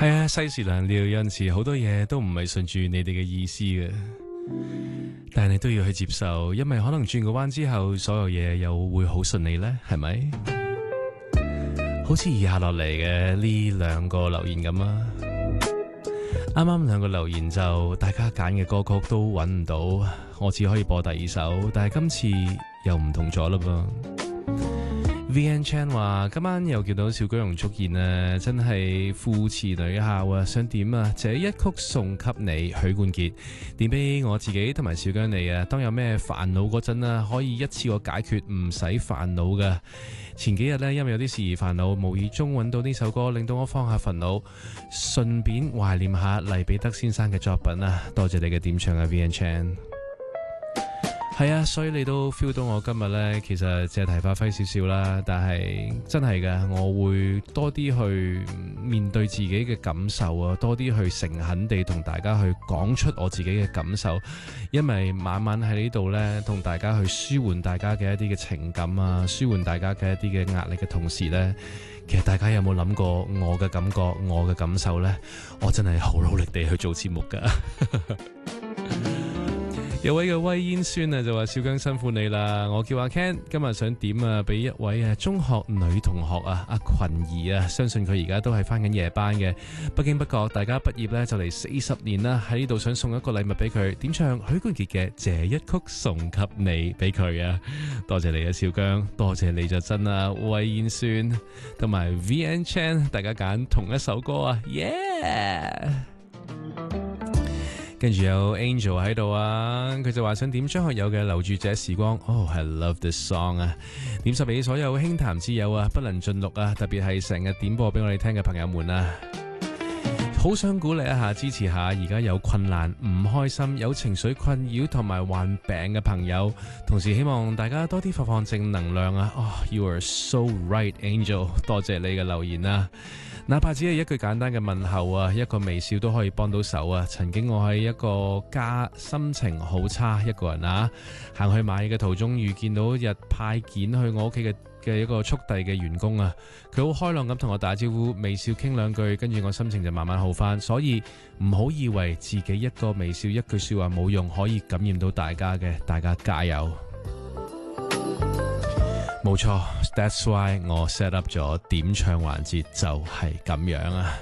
係啊，世事難料，有陣時好多嘢都唔係順住你哋嘅意思嘅，但係你都要去接受，因為可能轉個彎之後，所有嘢又會好順利呢，係咪？好似以下落嚟嘅呢兩個留言咁啊，啱啱兩個留言就大家揀嘅歌曲都揾唔到，我只可以播第二首，但係今次又唔同咗啦噃。VN Chan 話今晚又見到小居容出現啊，真係父慈女孝啊！想點啊？這一曲送給你，許冠傑，點俾我自己同埋小居你啊！當有咩煩惱嗰陣啊，可以一次過解決，唔使煩惱噶。前幾日呢，因為有啲事而煩惱，無意中揾到呢首歌，令到我放下煩惱，順便懷念下黎彼得先生嘅作品啊！多謝你嘅點唱啊 VN Chan。係啊，所以你都 feel 到我今日呢，其實借題發揮少少啦，但係真係㗎，我會多啲去面對自己嘅感受啊，多啲去誠懇地同大家去講出我自己嘅感受，因為晚晚喺呢度呢，同大家去舒緩大家嘅一啲嘅情感啊，舒緩大家嘅一啲嘅壓力嘅同時呢，其實大家有冇諗過我嘅感覺，我嘅感受呢？我真係好努力地去做節目㗎。有位嘅威煙孫啊，就話小姜辛苦你啦，我叫阿 Ken， 今日想點啊，俾一位中學女同學啊，阿群兒啊，相信佢而家都係返緊夜班嘅，不經不覺大家畢業呢就嚟40年啦，喺呢度想送一個禮物俾佢，點唱許冠傑嘅這一曲送給你俾佢啊，多謝你啊小姜，多謝你就真啊，威煙孫同埋 VN Chan， 大家揀同一首歌啊，耶、yeah!跟住有 Angel 喺度啊，佢就話想點張學友嘅留住這時光。Oh, I love this song 啊！點十俾所有輕談之友啊，不能盡錄啊，特別係成日點播俾我哋聽嘅朋友們啊，好想鼓勵一下，支持下而家有困難、唔開心、有情緒困擾同埋患病嘅朋友，同時希望大家多啲發放正能量啊！You are so right, Angel， 多謝你嘅留言啊！哪怕只係一句簡單嘅問候啊，一個微笑都可以幫到手啊！曾經我喺一個家心情好差，一個人啊，行去買嘢嘅途中遇見到日派件去我屋企嘅一個速遞嘅員工啊，佢好開朗咁同我打招呼，微笑傾兩句，跟住我心情就慢慢好返。所以唔好以為自己一個微笑一句說話冇用，可以感染到大家嘅，大家加油！冇錯 ，That's why 我 set up 咗點唱環節就係咁樣啊！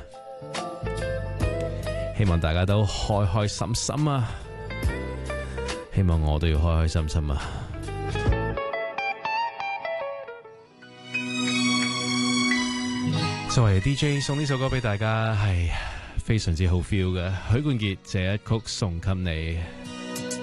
希望大家都開開心心啊！希望我都要開開心心啊！作為 DJ 送呢首歌俾大家係非常之好 feel 嘅，許冠傑這一曲送給你。